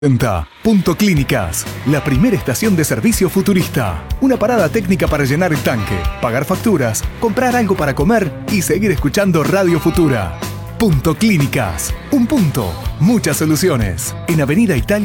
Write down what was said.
Punto Clínicas, la primera estación de servicio futurista. Una parada técnica para llenar el tanque, pagar facturas, comprar algo para comer y seguir escuchando Radio Futura. Punto Clínicas, un punto, muchas soluciones. En Avenida Italia